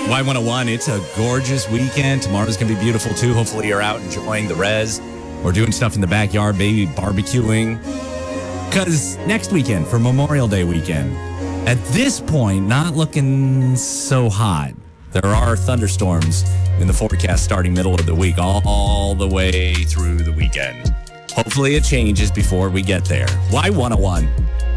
Y101, it's a gorgeous weekend. Tomorrow's going to be beautiful, too. Hopefully you're out enjoying the res or doing stuff in the backyard, maybe barbecuing. Because next weekend, for Memorial Day weekend, at this point, not looking so hot. There are thunderstorms in the forecast starting middle of the week, all the way through the weekend. Hopefully it changes before we get there. Y101.